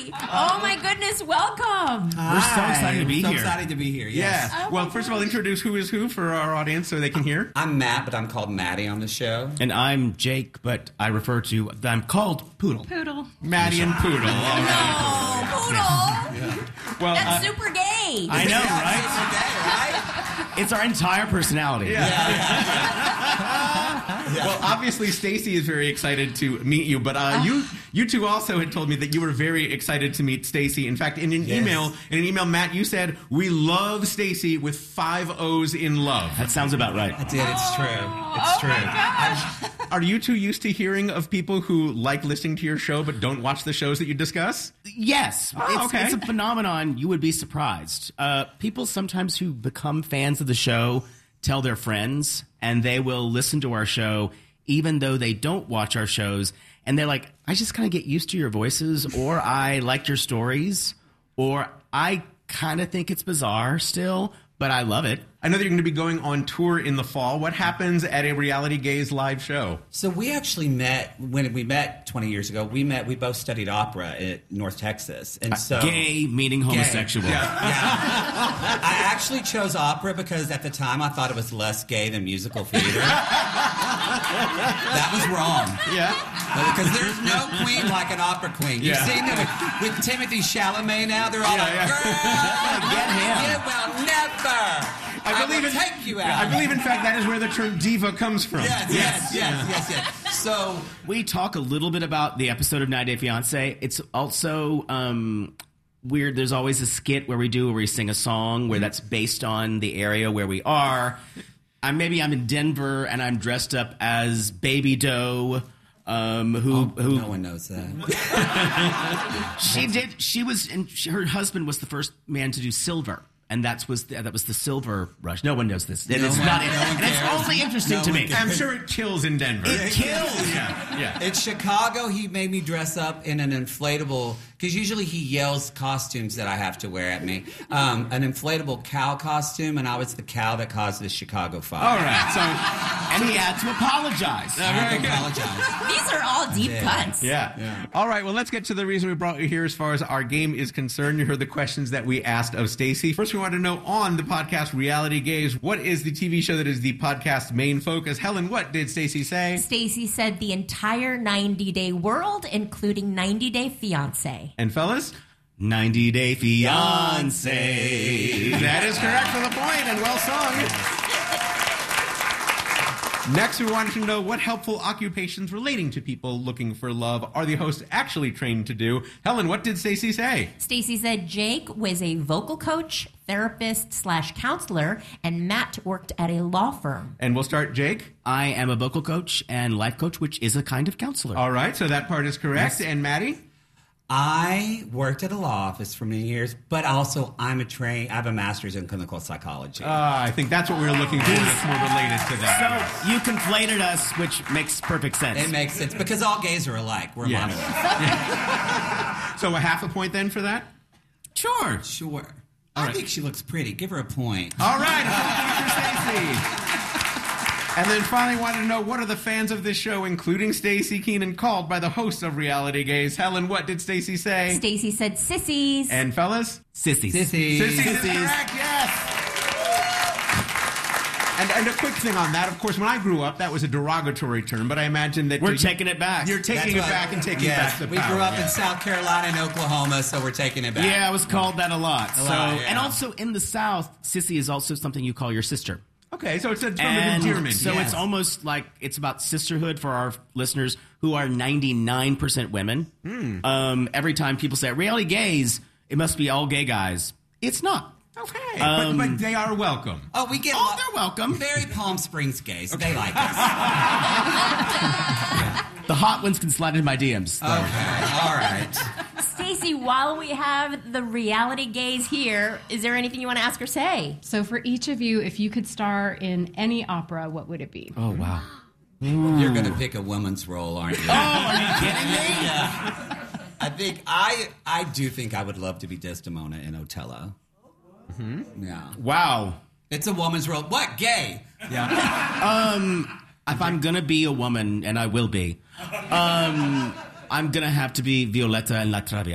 Stacy. Oh my goodness, welcome. We're so excited to be here. So excited to be here. Yes. Yeah. Well, first of all, introduce who is who for our audience so they can hear. I'm Matt, but I'm called Maddie on the show. And I'm Jake, but I'm called Poodle. Poodle. Maddie and Poodle. All right. No, Poodle. Well, That's super gay. I know, Yeah, right? It's our entire personality. Well, obviously, Stacy is very excited to meet you, but you two also had told me that you were very excited to meet Stacy. In fact, in an email, Matt, you said, "We love Stacy with 5 O's in love." That sounds about right. I did. It's true. It's true. My gosh. Are you two used to hearing of people who like listening to your show but don't watch the shows that you discuss? Yes. Okay. It's a phenomenon. You would be surprised. People sometimes who become fans of the show tell their friends, and they will listen to our show even though they don't watch our shows. And they're like, I just kind of get used to your voices, or I like your stories, or I kind of think it's bizarre still, but I love it. I know that you're going to be going on tour in the fall. What happens at a Reality Gaze live show? So we actually met, when we met 20 years ago, we both studied opera at North Texas. And so Gay meaning homosexual. Yeah. I actually chose opera because at the time I thought it was less gay than musical theater. That was wrong. Yeah. Because there's no queen like an opera queen. You've seen them with Timothy Chalamet now. They're all like, girl, Get him. you will never. I will take you out. I believe, in fact, that is where the term diva comes from. Yes. So we talk a little bit about the episode of 90 Day Fiancé. It's also weird. There's always a skit where we sing a song where that's based on the area where we are. Maybe I'm in Denver and I'm dressed up as Baby Doe. No one knows that. Her husband was the first man to do Silver. And that was the Silver Rush. No one knows this. It's only interesting to me. I'm sure it kills in Denver. It kills. Yeah. In Chicago, he made me dress up in an inflatable, because usually he yells costumes that I have to wear at me. An inflatable cow costume, and I was the cow that caused the Chicago fire. All right. And he had to apologize. I had to apologize. These are all deep cuts. Yeah. All right. Well, let's get to the reason we brought you here as far as our game is concerned. You heard the questions that we asked of Stacy. First, we want to know on the podcast Reality Gaze, what is the TV show that is the podcast's main focus? Helen, what did Stacy say? Stacy said the entire 90-day world, including 90 Day Fiancé. And fellas? 90 Day Fiancé. That is correct for the point, and well sung. Next, we wanted to know what helpful occupations relating to people looking for love are the hosts actually trained to do. Helen, what did Stacy say? Stacy said Jake was a vocal coach, therapist/counselor, and Matt worked at a law firm. And we'll start, Jake. I am a vocal coach and life coach, which is a kind of counselor. All right, so that part is correct. Yes. And Maddie? I worked at a law office for many years, but also I have a master's in clinical psychology. I think that's what we were looking for. That's more related to that. So you conflated us, which makes perfect sense. It makes sense, because all gays are alike. We're monoliths. So a half a point then for that? Sure. I think she looks pretty. Give her a point. All right, a point for Stacy. And then finally wanted to know, what are the fans of this show, including Stacy Keenan, called by the hosts of Reality Gaze? Helen, what did Stacy say? Stacy said sissies. And fellas? Sissies. Sissies is correct, yes. And a quick thing on that, of course, when I grew up, that was a derogatory term, but I imagine that... We're taking it back. You're taking it back and taking back the power. We grew up in South Carolina and Oklahoma, so we're taking it back. Yeah, I was called that a lot. Yeah. And also in the South, sissy is also something you call your sister. Okay, so it's a term of endearment. So it's almost like it's about sisterhood for our listeners who are 99% women. Every time people say, Reality Gaze, it must be all gay guys. It's not. Okay, but they are welcome. Oh, we get they're welcome. Very Palm Springs gays. Okay. They like us. The hot ones can slide into my DMs. Okay, all right. Stacy, while we have the Reality Gaze here, is there anything you want to ask or say? So for each of you, if you could star in any opera, what would it be? Oh, wow. You're going to pick a woman's role, aren't you? Oh, are you kidding me? Yeah. I think I do think I would love to be Desdemona in Otello. Mm-hmm. Yeah. Wow. It's a woman's role. What? Gay? Yeah. If I'm going to be a woman, and I will be, I'm going to have to be Violetta in La Traviata.